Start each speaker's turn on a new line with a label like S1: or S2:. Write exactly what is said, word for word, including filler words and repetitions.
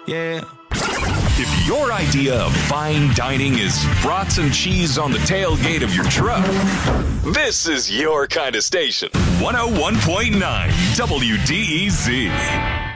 S1: Yeah.
S2: If your idea of fine dining is brats and cheese on the tailgate of your truck, this is your kind of station. one oh one point nine W D E Z.